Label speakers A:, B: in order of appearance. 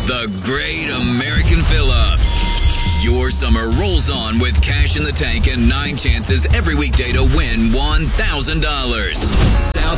A: The Great American Fill-Up. Your summer rolls on with cash in the tank and 9 chances every weekday to win $1,000. South